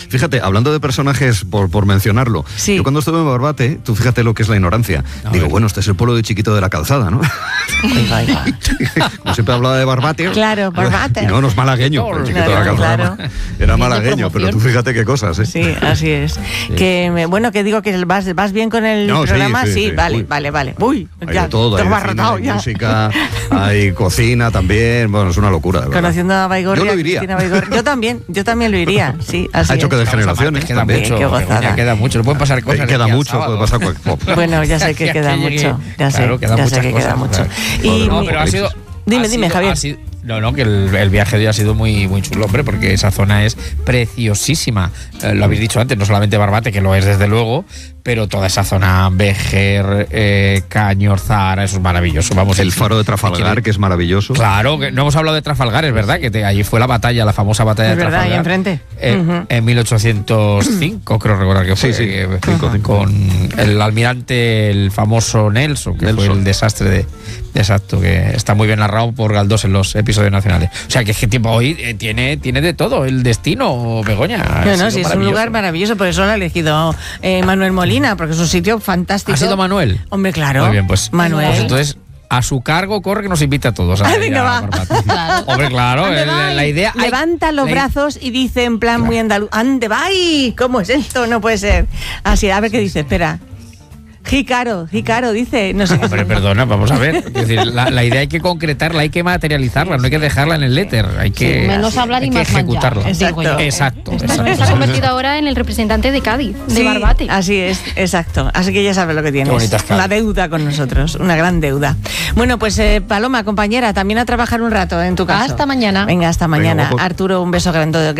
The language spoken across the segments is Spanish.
Fíjate, hablando de personajes, por mencionarlo, Sí. yo cuando estuve en Barbate, tú fíjate lo que es la ignorancia. Digo, bueno, este es el pueblo de Chiquito de la Calzada, ¿no? Como siempre hablaba de Barbate. Claro, Barbate. Y no es malagueño, el Chiquito de la Calzada. Claro. Era malagueño, pero tú fíjate qué cosas, ¿eh? Sí, así es. Sí. Que digo que vas bien con el No, sí, programa. sí. Vale, Uy. vale. Uy, Hay ya, de todo, te hay has de cine, barrotado hay ya. música, hay cocina también, bueno, es una locura, de verdad. Conociendo a Baigorria. Yo lo iría. Cristina Baigorria. Yo también lo iría, sí, así Ha hecho es. que de generaciones Queda también. mucho, Qué gozada. Begoña, queda mucho. No pueden pasar cosas. Queda aquí al mucho, sábado. puede pasar cualquier... Bueno, ya sé que queda mucho. Ya sé, Claro, quedan ya sé muchas que queda cosas, mucho. claro. Y No, pero ha sido... Dime, Javier. No, que el viaje de hoy ha sido muy, muy chulo, hombre, porque esa zona es preciosísima. Lo habéis dicho antes, no solamente Barbate, que lo es desde luego, pero toda esa zona, Béjar, Cañor, Zahara, eso es maravilloso. Vamos, El faro de Trafalgar, que es maravilloso. Claro, que no hemos hablado de Trafalgar, es verdad, que allí fue la batalla, la famosa batalla Es de verdad, Trafalgar. ahí enfrente. En 1805, creo recordar que fue. Sí. Con el almirante, el famoso Nelson, que fue el desastre de... Exacto, que está muy bien narrado por Galdós en los episodios nacionales. O sea, que es que tiempo hoy tiene de todo, el destino, Begoña. No, sí, es un lugar maravilloso, por eso lo ha elegido Manuel Molina, porque es un sitio fantástico. ¿Ha sido Manuel? Hombre, claro. Muy bien, pues. Manuel. Pues entonces, a su cargo corre que nos invita a todos. Venga, va. Claro. Hombre, claro, la idea... Levanta los brazos y dice en plan muy andaluz, ¡ande va! ¿Cómo es esto? No puede ser. Así, a ver qué dice, espera. Jícaro, dice, no sé qué. Hombre, perdona, vamos a ver. Es decir, la idea hay que concretarla, hay que materializarla, no hay que dejarla en el éter, hay que, menos hablar y hay que más manjar. ejecutarla. Exacto. Exacto. Se ha convertido ahora en el representante de Cádiz, de Sí, Barbate. así es, exacto. Así que ya sabes lo que tienes. Qué bonita es Cádiz. Una deuda con nosotros, una gran deuda. Bueno, pues Paloma, compañera, también a trabajar un rato en tu caso. Hasta mañana. Venga, hasta mañana. guapo. Arturo, un beso grande.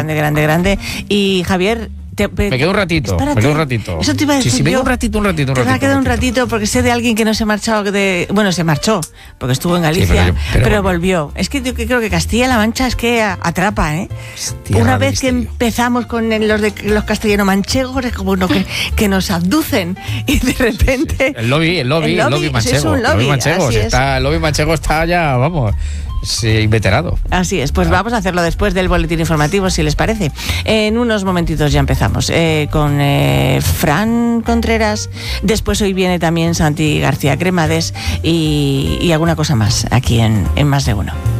Y Javier... Me quedo un ratito, Espérate. Eso te iba a decir. Sí, venga yo. un ratito. Te va a quedar un ratito porque sé de alguien que no se ha marchado. Bueno, se marchó porque estuvo en Galicia, pero volvió. Es que yo creo que Castilla-La Mancha es que atrapa, ¿eh? Hostia, Una de vez que misterio. empezamos con los castellano-manchegos, es como que nos abducen y de repente. El lobby manchego. Es un lobby, manchego. así es. El lobby manchego está ya, vamos, inveterado. Así es, pues vamos a hacerlo después del boletín informativo, si les parece. En unos momentitos ya empezamos con Fran Contreras. Después hoy viene también Santi García Cremades y alguna cosa más aquí en Más de Uno.